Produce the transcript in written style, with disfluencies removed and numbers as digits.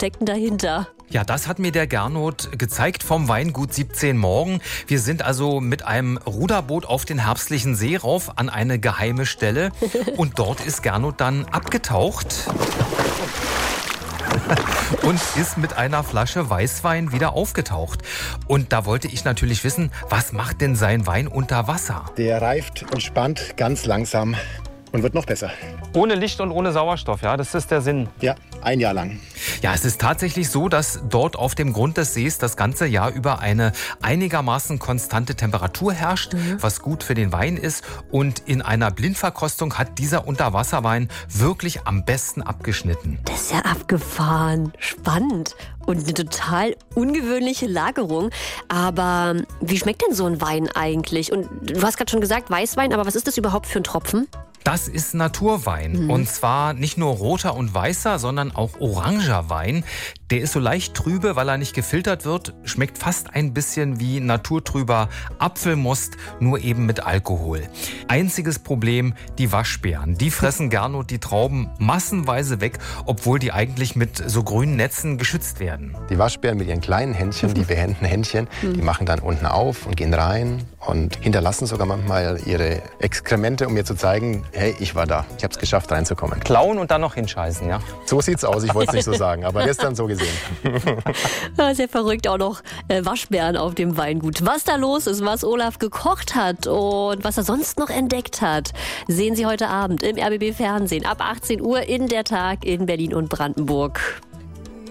steckt denn dahinter? Ja, das hat mir der Gernot gezeigt vom Weingut 17 Morgen. Wir sind also mit einem Ruderboot auf den herbstlichen See rauf an eine geheime Stelle. Und dort ist Gernot dann abgetaucht und ist mit einer Flasche Weißwein wieder aufgetaucht. Und da wollte ich natürlich wissen, was macht denn sein Wein unter Wasser? Der reift entspannt ganz langsam und wird noch besser. Ohne Licht und ohne Sauerstoff, ja, das ist der Sinn. Ja, ein Jahr lang. Ja, es ist tatsächlich so, dass dort auf dem Grund des Sees das ganze Jahr über eine einigermaßen konstante Temperatur herrscht, was gut für den Wein ist. Und in einer Blindverkostung hat dieser Unterwasserwein wirklich am besten abgeschnitten. Das ist ja abgefahren. Spannend. Und eine total ungewöhnliche Lagerung. Aber wie schmeckt denn so ein Wein eigentlich? Und du hast gerade schon gesagt, Weißwein, aber was ist das überhaupt für ein Tropfen? Das ist Naturwein. Und zwar nicht nur roter und weißer, sondern auch oranger Wein. Der ist so leicht trübe, weil er nicht gefiltert wird. Schmeckt fast ein bisschen wie naturtrüber Apfelmost, nur eben mit Alkohol. Einziges Problem, die Waschbären. Die fressen Gernot die Trauben massenweise weg, obwohl die eigentlich mit so grünen Netzen geschützt werden. Die Waschbären mit ihren kleinen Händchen, die behenden Händchen, die machen dann unten auf und gehen rein und hinterlassen sogar manchmal ihre Exkremente, um mir zu zeigen, hey, ich war da. Ich habe es geschafft, reinzukommen. Klauen und dann noch hinscheißen, ja. So sieht's aus. Ich wollte es nicht so sagen, aber gestern so gesehen. Das ist ja verrückt, auch noch Waschbären auf dem Weingut. Was da los ist, was Olaf gekocht hat und was er sonst noch entdeckt hat, sehen Sie heute Abend im RBB Fernsehen ab 18 Uhr in der Tag in Berlin und Brandenburg.